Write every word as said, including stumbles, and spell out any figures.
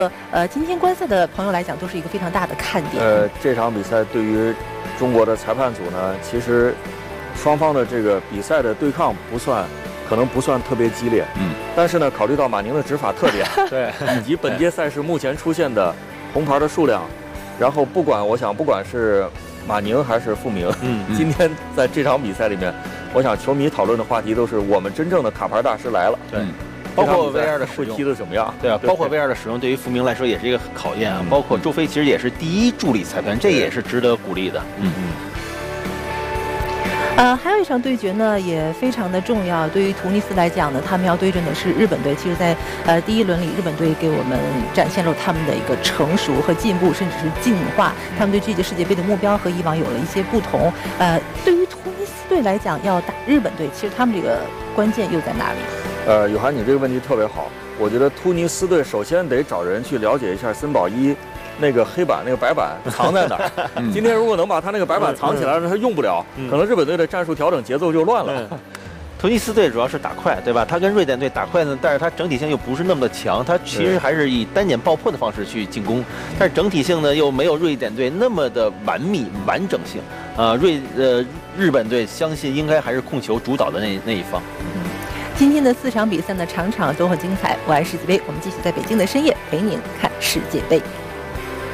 呃，今天观赛的朋友来讲，都是一个非常大的看点。 呃，这场比赛对于中国的裁判组呢，其实双方的这个比赛的对抗不算，可能不算特别激烈。嗯。但是呢，考虑到马宁的执法特点， 对， 以及本届赛事目前出现的红牌的数量，然后不管我想，不管是马宁还是傅明，嗯，今天在这场比赛里面，我想球迷讨论的话题都是我们真正的卡牌大师来了。 对。包括 V R 的使用踢得怎么样？ 对啊，包括 V R 的使用对于傅明来说也是一个考验啊。包括周飞其实也是第一助理裁判，这也是值得鼓励的。嗯嗯。 呃，还有一场对决呢，也非常的重要。对于突尼斯来讲呢，他们要对阵的是日本队。其实在，在呃第一轮里，日本队给我们展现了他们的一个成熟和进步，甚至是进化。他们对这届世界杯的目标和以往有了一些不同。呃，对于突尼斯队来讲，要打日本队，其实他们这个关键又在哪里？呃， 友涵，你这个问题特别好。我觉得突尼斯队首先得找人去了解一下森保一那个黑板、那个白板藏在哪儿。嗯、今天如果能把他那个白板藏起来，让他用不了，嗯、可能日本队的战术调整节奏就乱了。 嗯、突尼斯队主要是打快，对吧？他跟瑞典队打快呢，但是他整体性又不是那么的强，他其实还是以单点爆破的方式去进攻，但是整体性呢又没有瑞典队那么的完密完整性。啊、呃，瑞呃日本队相信应该还是控球主导的那那一方。 嗯今天的四场比赛呢，场场都很精彩。我爱世界杯，我们继续在北京的深夜陪您看世界杯。